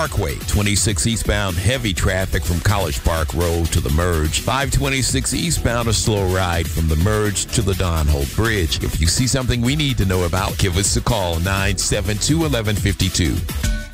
Parkway. 26 eastbound, heavy traffic from College Park Road to the merge. 526 eastbound, a slow ride from the merge to the Don Holt Bridge. If you see something we need to know about, give us a call, 972-1152.